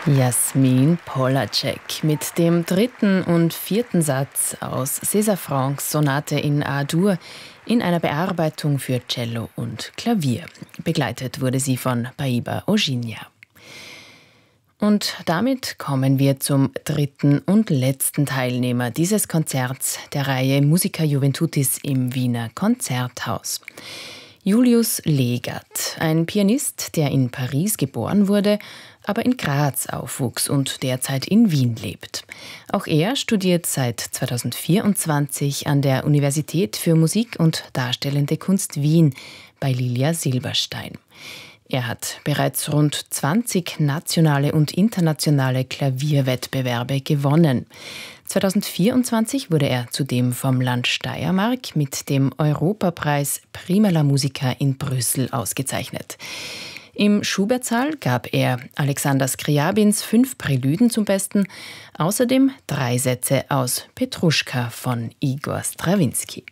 Jasmin Polacek mit dem dritten und vierten Satz aus César Franck's Sonate in A-Dur in einer Bearbeitung für Cello und Klavier. Begleitet wurde sie von Paiva Oghinja. Und damit kommen wir zum dritten und letzten Teilnehmer dieses Konzerts der Reihe Musica Juventutis im Wiener Konzerthaus. Julius Legert, ein Pianist, der in Paris geboren wurde, aber in Graz aufwuchs und derzeit in Wien lebt. Auch er studiert seit 2024 an der Universität für Musik und Darstellende Kunst Wien bei Lilia Silberstein. Er hat bereits rund 20 nationale und internationale Klavierwettbewerbe gewonnen. 2024 wurde er zudem vom Land Steiermark mit dem Europapreis Prima la Musica in Brüssel ausgezeichnet. Im Schubertsaal gab er Alexander Scriabins 5 Prälyden zum Besten, außerdem 3 Sätze aus Petruschka von Igor Strawinski.